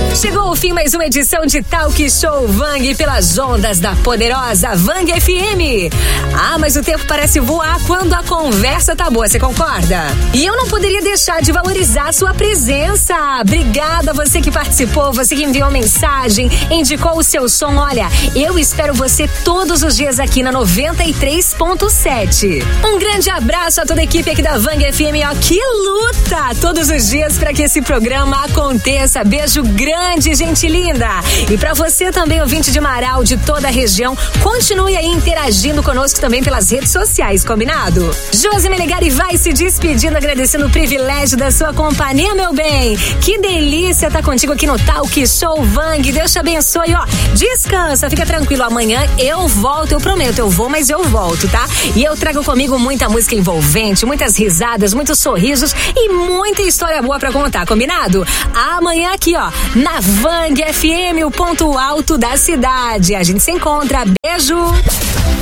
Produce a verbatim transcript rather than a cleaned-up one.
Chegou o fim mais uma edição de Talk Show Vang pelas ondas da poderosa Vang F M. Ah, mas o tempo parece voar quando a conversa tá boa, você concorda? E eu não poderia deixar de valorizar a sua presença. Obrigada a você que participou, você que enviou mensagem, indicou o seu som. Olha, eu espero você todos os dias aqui na noventa e três ponto sete. Um grande abraço a toda a equipe aqui da Vang F M, ó, que luta todos os dias para que esse programa aconteça. Beijo grande, gente linda. E pra você também, ouvinte de Marau, de toda a região, continue aí interagindo conosco também pelas redes sociais, combinado? Josi Melegari vai se despedindo, agradecendo o privilégio da sua companhia, meu bem. Que delícia estar contigo aqui no Talk Show Vang. Deus te abençoe, ó. Descansa, fica tranquilo. Amanhã eu volto, eu prometo, eu vou, mas eu volto, tá? E eu trago comigo muita música envolvente, muitas risadas, muitos sorrisos e muita história boa pra contar, combinado? Amanhã aqui, ó, na Vang F M, o ponto alto da cidade. A gente se encontra. Beijo!